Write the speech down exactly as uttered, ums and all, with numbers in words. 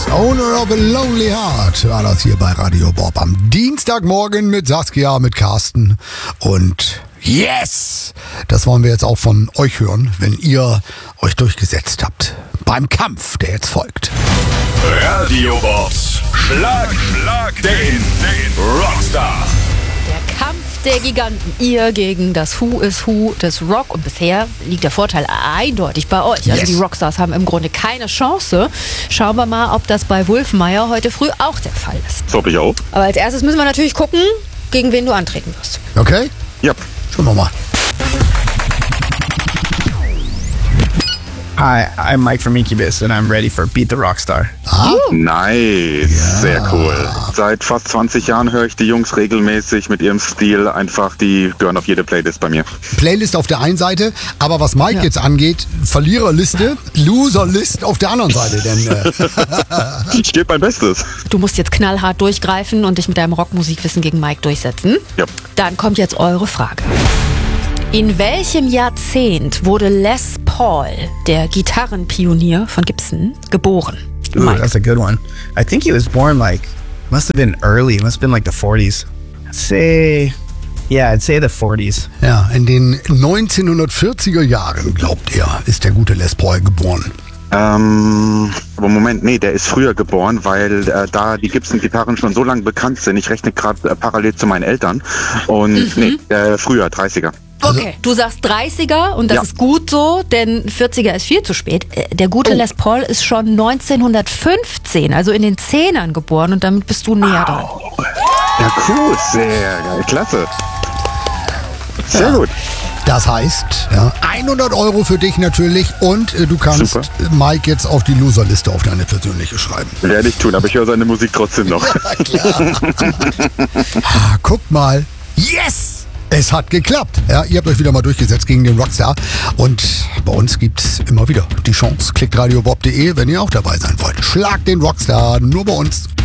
Owner of a Lonely Heart war das hier bei Radio Bob am Dienstagmorgen mit Saskia, mit Carsten und yes! Das wollen wir jetzt auch von euch hören, wenn ihr euch durchgesetzt habt. Beim Kampf, der jetzt folgt. Radio Bobs Schlag, Schlag den, den Rockstar. Der Kampf der Giganten. Ihr gegen das Who is Who des Rock. Und bisher liegt der Vorteil eindeutig bei euch. Also Yes. die Rockstars haben im Grunde keine Chance. Schauen wir mal, ob das bei Wulfmeyer heute früh auch der Fall ist. Das hoffe ich auch. Aber als erstes müssen wir natürlich gucken, gegen wen du antreten wirst. Okay? Ja. Schauen wir mal. Hi, I'm Mike from Incubus and I'm ready for Beat the Rockstar. Ah, Nice. Sehr cool. Seit fast zwanzig Jahren höre ich die Jungs regelmäßig mit ihrem Stil. Einfach, die gehören auf jede Playlist bei mir. Playlist auf der einen Seite, aber was Mike Ja. jetzt angeht, Verliererliste, Loserlist auf der anderen Seite. Denn äh, Ich gebe mein Bestes. Du musst jetzt knallhart durchgreifen und dich mit deinem Rockmusikwissen gegen Mike durchsetzen. Ja. Dann kommt jetzt eure Frage. In welchem Jahrzehnt wurde Les Paul, der Gitarrenpionier von Gibson, geboren? Ooh, Mike. that's a good one. I think he was born like, must have been early, must have been like the forties. I'd say, yeah, I'd say the forties. ja, in den neunzehnhundertvierziger Jahren, glaubt er, ist der gute Les Paul geboren. Ähm, aber Moment, nee, der ist früher geboren, weil äh, da die Gibson-Gitarren schon so lange bekannt sind. Ich rechne gerade äh, parallel zu meinen Eltern. Und nee, äh, früher, dreißiger. Okay, du sagst dreißiger und das Ja. ist gut so, denn vierziger ist viel zu spät. Äh, Der gute Les Paul ist schon neunzehnhundertfünfzehn, also in den Zehnern geboren und damit bist du näher dran. Ja, cool. Sehr geil. Klasse. Sehr gut. Das heißt, ja, hundert Euro für dich natürlich und äh, du kannst Super. Mike jetzt auf die Loserliste auf deine persönliche schreiben. Werde ich tun, aber ich höre seine Musik trotzdem noch. Ah, guckt mal. Yes! Es hat geklappt. Ja, ihr habt euch wieder mal durchgesetzt gegen den Rockstar. Und bei uns gibt's immer wieder die Chance. Klickt radiobob punkt de, wenn ihr auch dabei sein wollt. Schlag den Rockstar, nur bei uns.